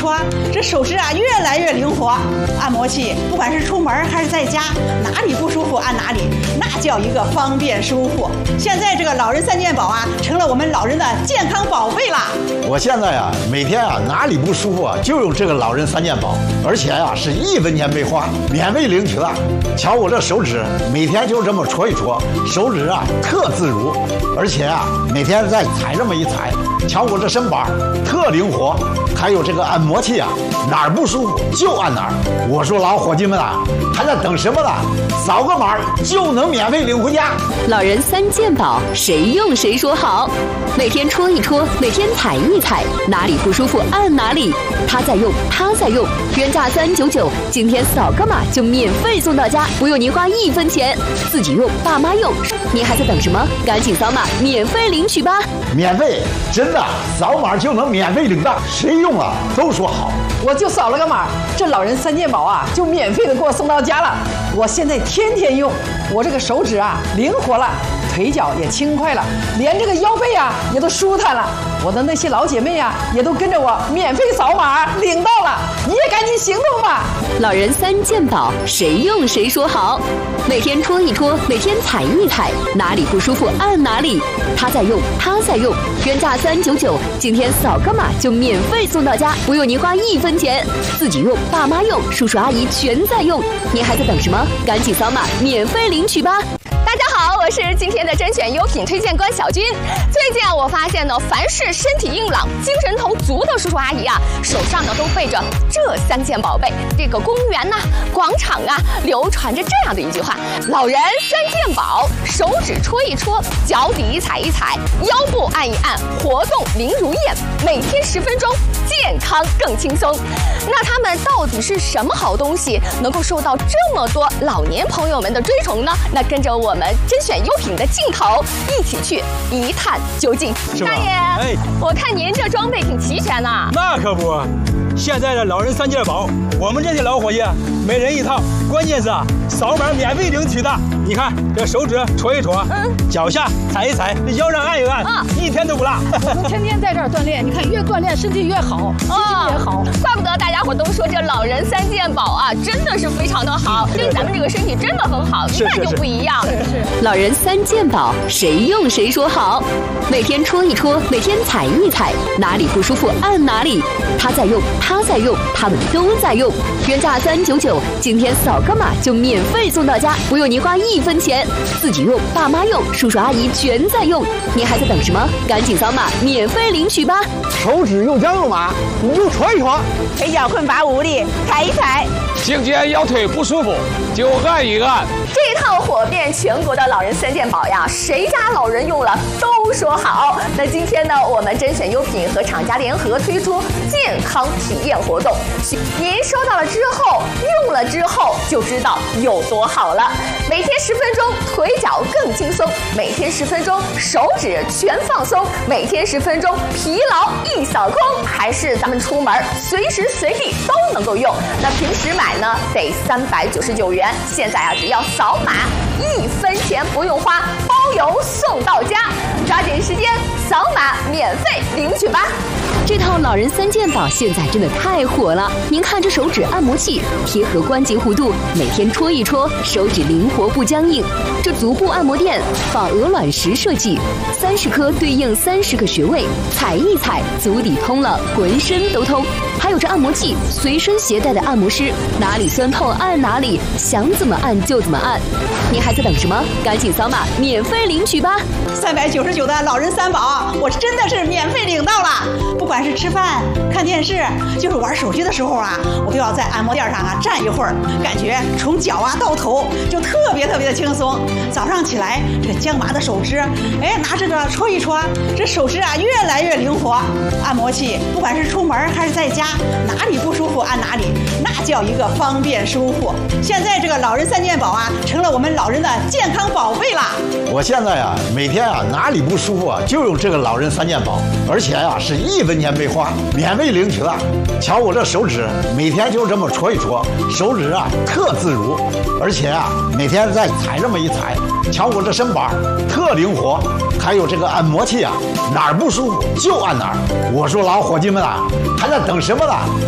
搓，这手指啊越来越灵活。按摩器不管是出门还是在家，哪里不舒服按哪里，那叫一个方便舒服。现在这个老人三件宝啊，成了我们老人的健康宝贝啦。 我现在啊，每天啊哪里不舒服啊，就用这个老人三件宝，而且啊是1分钱没花，免费领取了。瞧我这手指，每天就这么搓一搓，手指啊特自如，而且啊每天再踩这么一踩，瞧我这身板特灵活。还有这个按摩器啊，哪儿不舒服就按哪儿。我说老伙计们啊，还在等什么呢？扫个码就能免费领回家。 老人三件宝，谁用谁说好。每天搓一搓，每天踩一踩，哪里不舒服按哪里。他在用，他在用，原价399，今天扫个码就免费送到家，不用您花1分钱。自己用，爸妈用，您还在等什么？赶紧扫码免费领取吧！ 免费，真的，扫码就能免费领到，谁用了都说好。 我就扫了个码，这老人三件宝啊，就免费的给我送到家了。我现在天天用，我这个手指啊灵活了，腿脚也轻快了，连这个腰背啊也都舒坦了。我的那些老姐妹啊，也都跟着我免费扫码领到了，你也赶紧行动吧！ 老人三件宝，谁用谁说好。每天搓一搓，每天踩一踩，哪里不舒服按哪里。他在用，他在用，原价399，今天扫个码就免费送到家，不用您花1分钱。自己用，爸妈用，叔叔阿姨全在用，您还在等什么？赶紧扫码免费领取吧！ 大家好，我是今天的甄选优品推荐官小军。最近啊，我发现呢，凡是身体硬朗、精神头足的叔叔阿姨啊，手上呢都背着这3件宝贝。这个公园呐、广场啊，流传着这样的一句话：老人3件宝，手指搓一搓，脚底踩一踩，腰部按一按，活动灵如燕，每天10分钟，健康更轻松。那他们到底是什么好东西，能够受到这么多老年朋友们的追崇呢？那跟着我们甄选优品的镜头，一起去一探究竟。大爷， 哎， 我看您这装备挺齐全呐。 那可不，现在的老人三件宝，我们这些老伙计每人一套，关键是啊，扫码免费领取的。你看这手指搓一搓，脚下踩一踩，腰上按一按，一天都不落。 我们天天在这儿锻炼，你看越锻炼身体越好，心情也好。 怪不得大家伙都说这老人三件宝啊，真的是非常的好，对咱们这个身体真的很好，一看就不一样。 老人三件宝，谁用谁说好。每天搓一搓，每天踩一踩，哪里不舒服按哪里。他在用，他在用，他们都在用。原价399，今天扫个码就免费送到家，不用您花1分钱。自己用，爸妈用，叔叔阿姨全在用，您还在等什么？赶紧扫码免费领取吧！ 手指用脚用码，你就搓一搓， 腿脚困乏无力，踩一踩。 颈肩腰腿不舒服就按一按。 这套火遍全国的老人三件宝呀，谁家老人用了都说好。那今天呢，我们甄选优品和厂家联合推出健康体验活动，您收到了之后，用了之后就知道有多好了。每天10分钟，腿脚更轻松；每天10分钟，手指全放松；每天10分钟，疲劳一扫空。还是咱们出门随时随地都能够用。那平时买呢得399元，现在啊只要扫码1分钱不用花，包邮送到家。抓紧时间扫码免费领取吧！ 这套老人三件宝现在真的太火了。您看这手指按摩器贴合关节弧度，每天搓一搓，手指灵活不僵硬。这足部按摩垫仿鹅卵石设计，30颗对应30个穴位，踩一踩，足底通了，浑身都通。还有这按摩器随身携带的按摩师，哪里酸痛按哪里，想怎么按就怎么按。您还在等什么？赶紧扫码免费领取吧 ！399的老人三宝，我真的是免费领到了。不管是吃饭、看电视，就是玩手机的时候啊，我都要在按摩垫上啊站一会儿，感觉从脚啊到头就特别的轻松。早上起来，这个僵麻的手指，拿着个搓一搓，这手指啊越来越灵活。按摩器不管是出门还是在家，哪里不舒服按哪里，那叫一个方便舒服。现在这个老人三件宝啊，成了我们老人的健康宝贝啦。 我现在啊，每天啊哪里不舒服啊，就用这个老人三件宝，而且啊是1分钱没花，免费领取了。瞧我这手指，每天就这么搓一搓，手指啊特自如，而且啊每天再踩这么一踩，瞧我这身板特灵活。还有这个按摩器啊，哪儿不舒服就按哪儿。我说老伙计们啊，还在等什么呢？